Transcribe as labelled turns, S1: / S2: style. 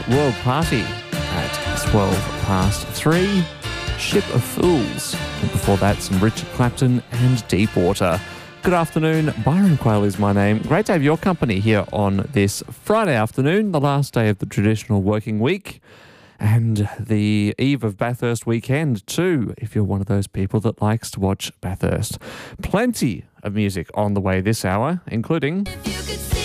S1: World Party at 12 past 3. Ship of Fools. And before that, some Richard Clapton and Deepwater. Good afternoon. Byron Quayle is my name. Great to have your company here on this Friday afternoon, the last day of the traditional working week. And the eve of Bathurst weekend too, if you're one of those people that likes to watch Bathurst. Plenty of music on the way this hour, including...
S2: If you could see